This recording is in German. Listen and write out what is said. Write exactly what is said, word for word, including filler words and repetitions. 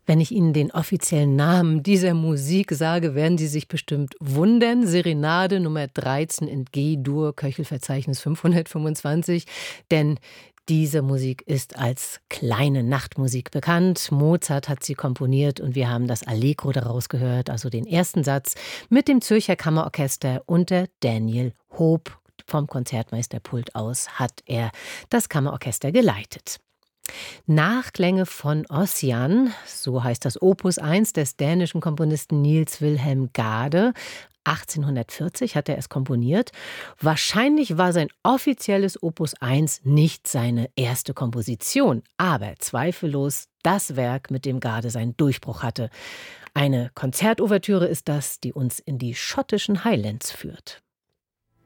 Wenn ich Ihnen den offiziellen Namen dieser Musik sage, werden Sie sich bestimmt wundern. Serenade Nummer dreizehn in G-Dur, Köchelverzeichnis fünfhundertfünfundzwanzig. Denn diese Musik ist als kleine Nachtmusik bekannt. Mozart hat sie komponiert und wir haben das Allegro daraus gehört, also den ersten Satz, mit dem Zürcher Kammerorchester unter Daniel Hoop. Vom Konzertmeisterpult aus hat er das Kammerorchester geleitet. Nachklänge von Ossian, so heißt das Opus eins des dänischen Komponisten Niels Wilhelm Gade. achtzehnhundertvierzig hat er es komponiert. Wahrscheinlich war sein offizielles Opus eins nicht seine erste Komposition, aber zweifellos das Werk, mit dem Gade seinen Durchbruch hatte. Eine Konzertouvertüre ist das, die uns in die schottischen Highlands führt.